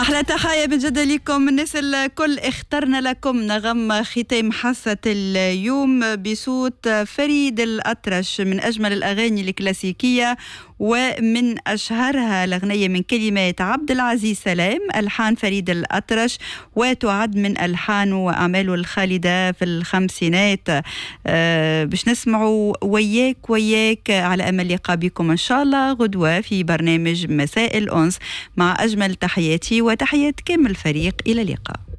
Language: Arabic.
أحلى تحية بجد لكم الناس الكل. اخترنا لكم نغم ختام حصة اليوم بصوت فريد الأطرش، من أجمل الأغاني الكلاسيكية ومن أشهرها الأغنية من كلمات عبد العزيز سلام، ألحان فريد الأطرش، وتعد من ألحانه وأعماله الخالدة في الخمسينات. باش نسمعوا وياك على أمل لقاء بكم إن شاء الله غدوة في برنامج مساء الأنس، مع أجمل تحياتي وتحيات كامل الفريق. إلى اللقاء.